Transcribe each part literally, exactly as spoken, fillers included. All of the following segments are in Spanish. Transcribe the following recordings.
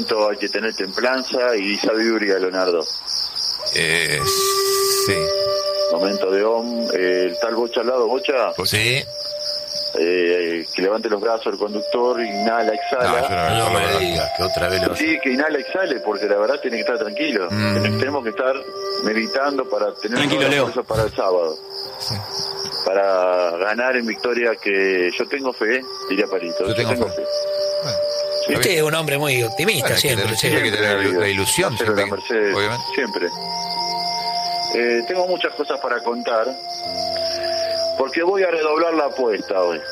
Hay que tener templanza y sabiduría, Leonardo. Eh, sí. Momento de Om. Eh, el tal Bocha al lado, Bocha. Sí. Eh, que levante los brazos el conductor, inhala, exhala. No, No, no, me digas que otra vez le vas a... Sí, que inhala, exhale, porque la verdad tiene que estar tranquilo. Mm. Tenemos que estar meditando para tener Tranquilo, toda la Leo. fuerza para el sábado. Sí. Para ganar en victoria, que yo tengo fe, diría Parito. Yo tengo fe. Bueno, Sí. Usted es un hombre muy optimista, Bueno, hay que siempre. tener- sí. siempre hay que tener la ilusión, Hacerlo siempre la que- Mercedes, obviamente. siempre. Eh, tengo muchas cosas para contar, porque voy a redoblar la apuesta hoy.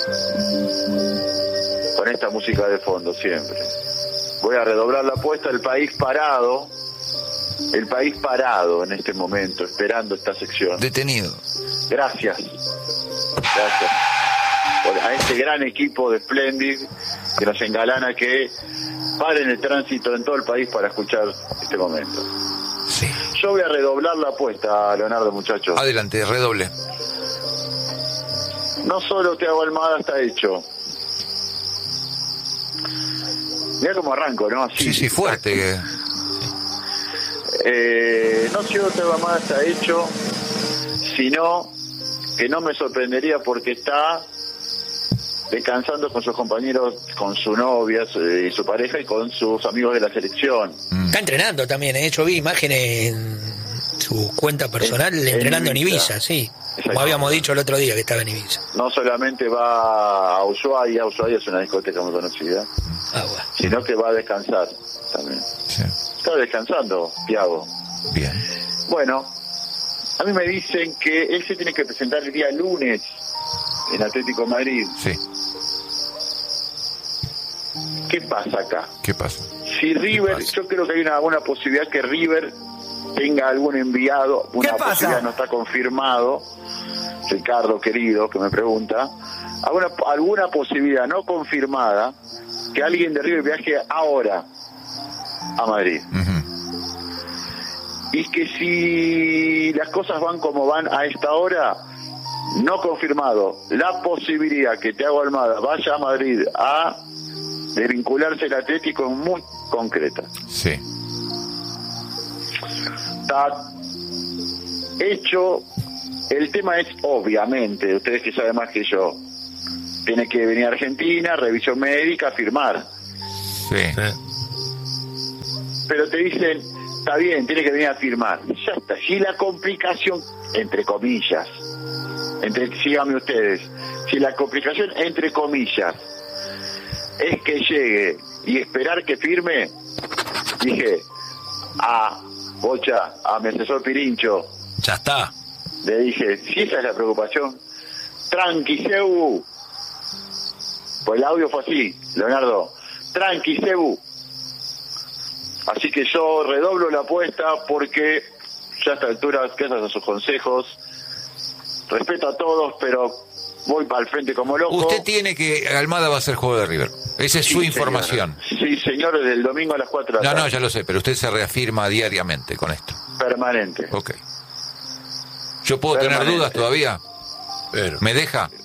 Con esta música de fondo, siempre. Voy a redoblar la apuesta, el país parado, el país parado en este momento, esperando esta sección. Detenido. Gracias. Gracias. Por- a este gran equipo de Splendid que nos engalana, que paren el tránsito en todo el país para escuchar este momento. Sí. Yo voy a redoblar la apuesta, Leonardo, muchachos. Adelante, redoble. No solo Thiago Almada está hecho. Mira cómo arranco, ¿no? Así. Sí, sí, fuerte. que- Eh, no solo Thiago Almada está hecho, sino que no me sorprendería porque está descansando con sus compañeros, con su novia su- y su pareja y con sus amigos de la selección. Mm. Está entrenando también, ¿eh? Yo vi imágenes en su cuenta personal En- en entrenando en Ibiza. Ibiza, sí. Exacto. Como habíamos dicho el otro día que estaba en Ibiza. No solamente va a Ushuaia, Ushuaia es una discoteca muy conocida, Ah, bueno. sino que va a descansar también. Sí. Está descansando, Thiago. Bien. Bueno, a mí me dicen que él se tiene que presentar el día lunes en Atlético de Madrid. Sí. ¿Qué pasa acá? ¿Qué pasa? Si River, pasa? yo creo que hay una buena posibilidad que River tenga algún enviado, una ¿Qué pasa? posibilidad, no está confirmado, Ricardo querido, que me pregunta, alguna, alguna posibilidad no confirmada que alguien de River viaje ahora a Madrid. Ujú. Y que si las cosas van como van a esta hora, no confirmado, la posibilidad que Thiago Almada vaya a Madrid a desvincularse del Atlético es muy concreta. Sí. Está hecho. El tema es, obviamente, ustedes que saben más que yo, tiene que venir a Argentina, revisión médica, firmar. Sí. Pero te dicen, está bien, tiene que venir a firmar. Ya está. Si la complicación, entre comillas, entre, síganme ustedes, si la complicación, entre comillas, es que llegue y esperar que firme, dije, a Bocha, a mi asesor Pirincho, Ya está. le dije, si esa es la preocupación, tranqui, Cebu. Pues el audio fue así, Leonardo, tranqui, Cebu. Así que yo redoblo la apuesta porque ya a esta altura, gracias a sus consejos, respeto a todos, pero voy para el frente como loco. Usted tiene que... Almada va a ser jugador de River. Esa es Sí, su señor. información. Sí, señor, desde el domingo a las cuatro de la No, tarde. no, ya lo sé, pero usted se reafirma diariamente con esto. Permanente. Ok. ¿Yo puedo Permanente. tener dudas todavía? Pero... ¿Me deja?